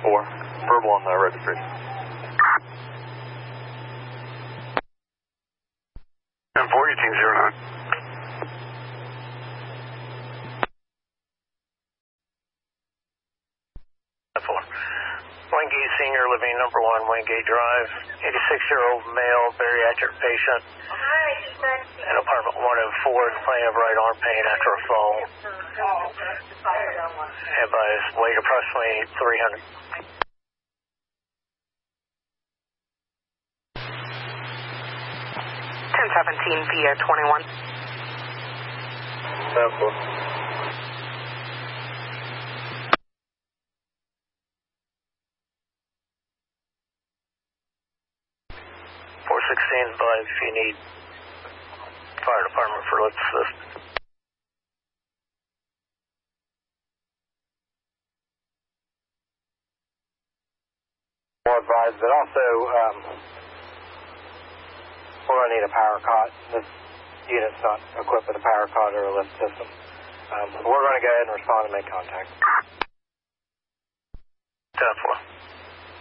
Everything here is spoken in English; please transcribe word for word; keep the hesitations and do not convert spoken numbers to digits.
four. Verbal on the registry. ten four, eighteen zero nine. four. Wingate Senior, living number one, Wingate Drive. eighty-six-year-old male, bariatric patient. In apartment one and four, complaining of right arm pain after a fall. Advised weight approximately three hundred. ten seventeen via twenty-one. ten four. four sixteen, advised if you need fire department for lift assist. More advised, but also um, we're going to need a power cot. This unit's not equipped with a power cot or a lift system. Um, we're going to go ahead and respond and make contact.